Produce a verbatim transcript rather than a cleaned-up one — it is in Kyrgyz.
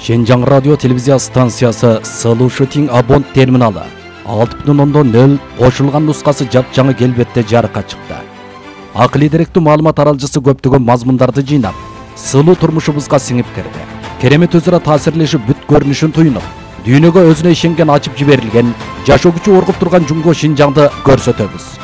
Şenjan radyo televiziya станциясы Сылуу Шутинг Абонт терминалы алты бүтүн ондон нөл кошулган нускасы жапжаңы келбетте жарыкка чыкты. Акылий деректүү маалымат аралжысы көптөгөн мазмундарды жыйнап, сылуу турмушубузга сиңип кирди. Керемет өзара таасирлешип бүт көрүнүшүн туюнуп, дүйнөгө өзүнө ишенген ачып жиберилген, жашоо күчү оргуп турган Жумго Шинжаңды көрсөтөбүз.